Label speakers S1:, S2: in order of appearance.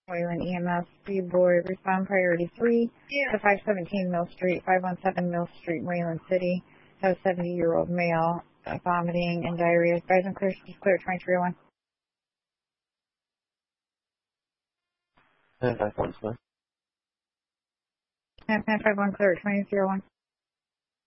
S1: Wayland EMS, B-Boy, respond priority 3 to 517 Mill Street, 517 Mill Street, Wayland City. Has a 70-year-old male, vomiting and diarrhea. Guys, I'm clear, she's clear, 2301.
S2: 951,
S1: 951 clear, 2301.